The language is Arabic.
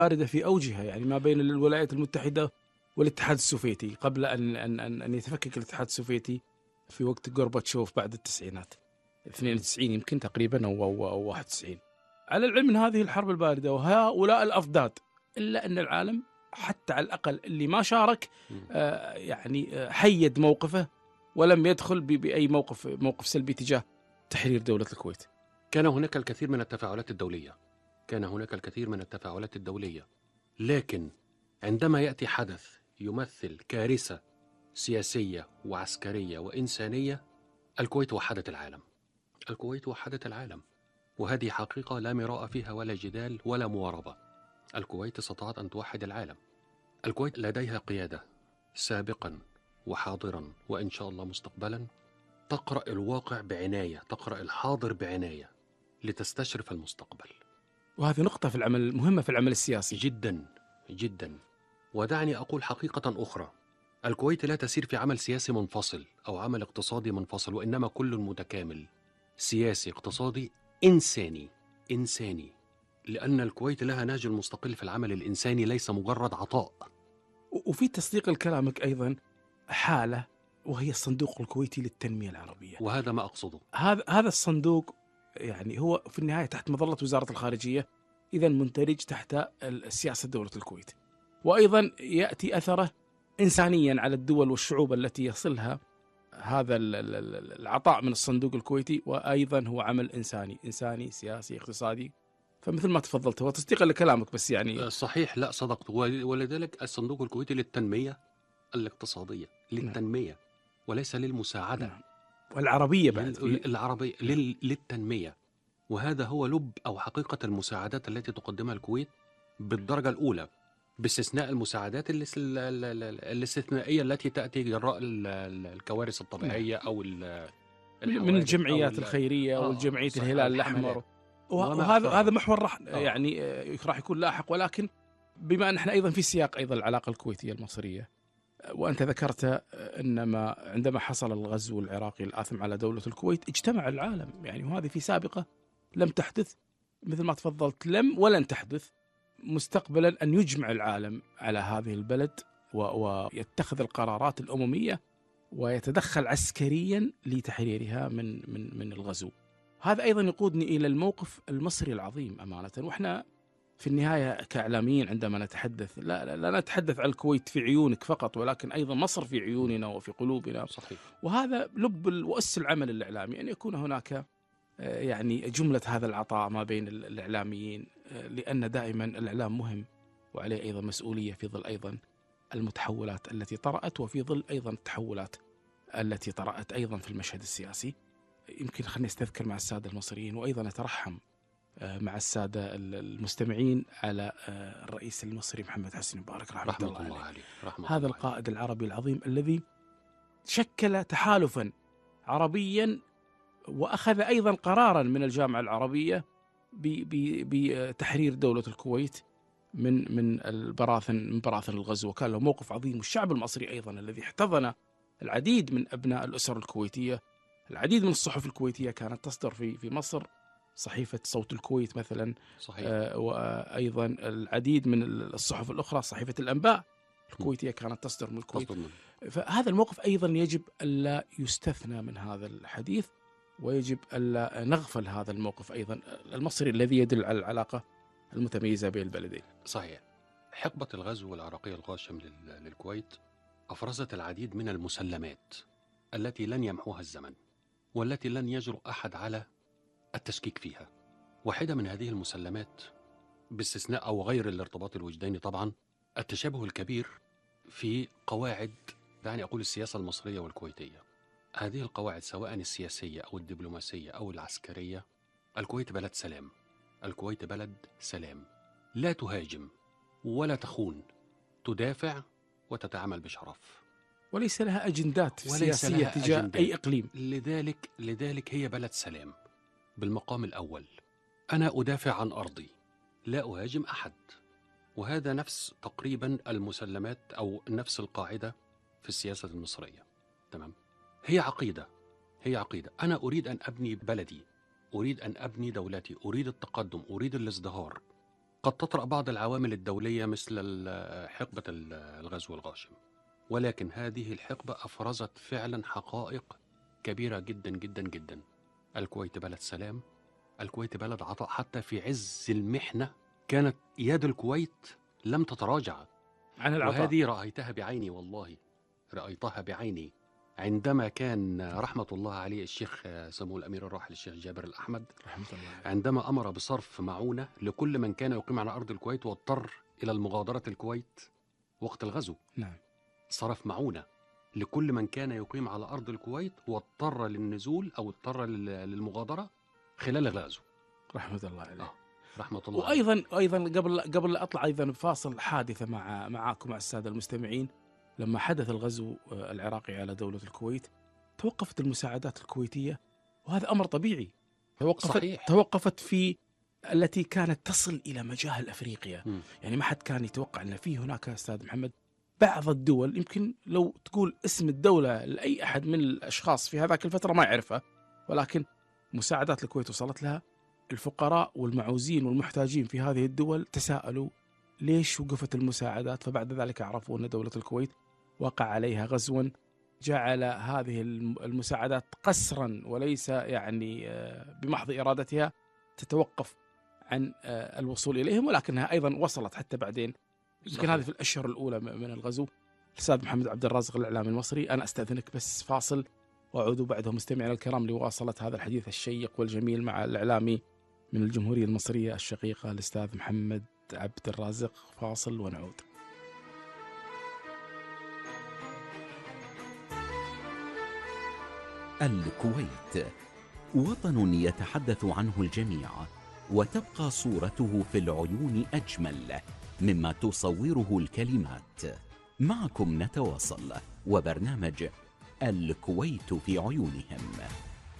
باردة في أوجها، يعني ما بين الولايات المتحدة والاتحاد السوفيتي قبل أن يتفكك الاتحاد السوفيتي في وقت غورباتشوف بعد التسعينات، 92 يمكن تقريبا أو 91. على العلم من هذه الحرب الباردة وهؤلاء الأفداد، إلا أن العالم حتى على الأقل اللي ما شارك يعني حيد موقفه ولم يدخل بأي موقف سلبي تجاه تحرير دولة الكويت. كان هناك الكثير من التفاعلات الدولية، لكن عندما يأتي حدث يمثل كارثة سياسية وعسكرية وإنسانية، الكويت وحدت العالم، وهذه حقيقة لا مراء فيها ولا جدال ولا مواربة. الكويت استطاعت أن توحد العالم. الكويت لديها قيادة سابقا وحاضرا وإن شاء الله مستقبلا تقرأ الواقع بعناية، تقرأ الحاضر بعناية لتستشرف المستقبل. وهذه نقطة في العمل مهمة في العمل السياسي جدا جدا. ودعني أقول حقيقة أخرى، الكويت لا تسير في عمل سياسي منفصل أو عمل اقتصادي منفصل، وإنما كل متكامل، سياسي، اقتصادي، إنساني، لأن الكويت لها نهج مستقل في العمل الإنساني، ليس مجرد عطاء. وفي تصديق لكلامك أيضا حالة، وهي الصندوق الكويتي للتنمية العربية، وهذا ما أقصده. هذا الصندوق يعني هو في النهاية تحت مظلة وزارة الخارجية، إذا مندرج تحت السياسة دولة الكويت، وأيضا يأتي أثره إنسانيا على الدول والشعوب التي يصلها هذا العطاء من الصندوق الكويتي، وأيضا هو عمل إنساني سياسي اقتصادي. فمثل ما تفضلت وتصديقا لكلامك بس يعني صحيح، لا صدقت. ولذلك الصندوق الكويتي للتنمية الاقتصادية، للتنمية وليس للمساعدة. والعربية بعد العربية للتنمية. وهذا هو لب أو حقيقة المساعدات التي تقدمها الكويت بالدرجة الأولى، باستثناء المساعدات الاستثنائية التي تأتي جراء الكوارث الطبيعية أو من الجمعيات الخيرية والجمعية الهلال الأحمر، وهذا محور يعني راح يكون لاحق. ولكن بما أن احنا أيضا في سياق أيضا العلاقة الكويتية المصرية، وأنت ذكرت أنما عندما حصل الغزو العراقي الآثم على دولة الكويت اجتمع العالم، يعني وهذه في سابقة لم تحدث مثل ما تفضلت، ولن تحدث مستقبلا أن يجمع العالم على هذه البلد ويتخذ القرارات الأممية ويتدخل عسكريا لتحريرها من الغزو. هذا أيضا يقودني إلى الموقف المصري العظيم أمانة. وإحنا في النهاية كإعلاميين عندما نتحدث لا نتحدث عن الكويت في عيونك فقط، ولكن أيضا مصر في عيوننا وفي قلوبنا. صحيح. وهذا لب وأس العمل الإعلامي، أن يكون هناك يعني جملة هذا العطاء ما بين الإعلاميين، لأن دائما الإعلام مهم وعليه أيضا مسؤولية في ظل أيضا المتحولات التي طرأت، وفي ظل أيضا التحولات التي طرأت أيضا في المشهد السياسي. يمكن خلني أستذكر مع السادة المصريين وأيضا أترحم مع السادة المستمعين على الرئيس المصري محمد حسني مبارك رحمة الله عليه. هذا القائد العربي العظيم الذي شكل تحالفا عربيا، وأخذ أيضا قرارا من الجامعة العربية بتحرير دولة الكويت من براثن الغزو، وكان له موقف عظيم. والشعب المصري أيضا الذي احتضن العديد من أبناء الأسر الكويتية، العديد من الصحف الكويتية كانت تصدر في مصر، صحيفة صوت الكويت مثلا. صحيح. وأيضا العديد من الصحف الأخرى، صحيفة الأنباء الكويتية كانت تصدر من الكويت. فهذا الموقف أيضا يجب ألا يستثنى من هذا الحديث، ويجب ألا نغفل هذا الموقف أيضا المصري الذي يدل على العلاقة المتميزة بين البلدين. صحيح. حقبة الغزو العراقي الغاشم للكويت أفرزت العديد من المسلمات التي لن يمحوها الزمن، والتي لن يجرؤ أحد على التشكيك فيها. واحدة من هذه المسلمات، باستثناء أو غير الارتباط الوجداني طبعا، التشابه الكبير في قواعد، دعني أقول، السياسة المصرية والكويتية. هذه القواعد سواء السياسية أو الدبلوماسية أو العسكرية، الكويت بلد سلام. الكويت بلد سلام، لا تهاجم ولا تخون، تدافع وتتعامل بشرف، وليس لها أجندات سياسية تجاه أي إقليم. لذلك هي بلد سلام بالمقام الأول. أنا أدافع عن أرضي، لا أهاجم أحد. وهذا نفس تقريبا المسلمات أو نفس القاعدة في السياسة المصرية. تمام. هي عقيدة. أنا أريد أن أبني بلدي، أريد أن أبني دولتي، أريد التقدم، أريد الازدهار. قد تطرأ بعض العوامل الدولية مثل حقبة الغزو الغاشم، ولكن هذه الحقبة أفرزت فعلا حقائق كبيرة جدا جدا جدا. الكويت بلد سلام، الكويت بلد عطاء، حتى في عز المحنة كانت يد الكويت لم تتراجع عن العطاء. وهذه رأيتها بعيني، والله رأيتها بعيني عندما كان رحمة الله عليه الشيخ سمو الأمير الراحل الشيخ جابر الأحمد رحمة الله عليه. عندما أمر بصرف معونة لكل من كان يقيم على أرض الكويت واضطر إلى المغادرة الكويت وقت الغزو. نعم. صرف معونة لكل من كان يقيم على أرض الكويت واضطر للنزول أو اضطر للمغادرة خلال الغزو. رحمة الله عليه. رحمة الله. وأيضا قبل لا أطلع أيضا بفاصل حادثة معاكم مع السادة المستمعين. لما حدث الغزو العراقي على دولة الكويت توقفت المساعدات الكويتية، وهذا أمر طبيعي. توقفت في التي كانت تصل إلى مجاهل أفريقيا. يعني ما حد كان يتوقع أن في هناك أستاذ محمد بعض الدول، يمكن لو تقول اسم الدولة لأي أحد من الأشخاص في هذاك الفترة ما يعرفها، ولكن مساعدات الكويت وصلت لها. الفقراء والمعوزين والمحتاجين في هذه الدول تساءلوا ليش وقفت المساعدات، فبعد ذلك عرفوا أن دولة الكويت وقع عليها غزو جعل هذه المساعدات قسرا وليس يعني بمحض إرادتها تتوقف عن الوصول إليهم، ولكنها أيضا وصلت حتى بعدين. يمكن هذه في الأشهر الأولى من الغزو. الأستاذ محمد عبد الرازق الإعلامي المصري، أنا أستأذنك بس فاصل وأعود بعده مستمعينا الكرام لمواصلة هذا الحديث الشيق والجميل مع الإعلامي من الجمهورية المصرية الشقيقة الأستاذ محمد عبد الرازق. فاصل ونعود. الكويت وطن يتحدث عنه الجميع، وتبقى صورته في العيون أجمل مما تصوره الكلمات. معكم نتواصل وبرنامج الكويت في عيونهم.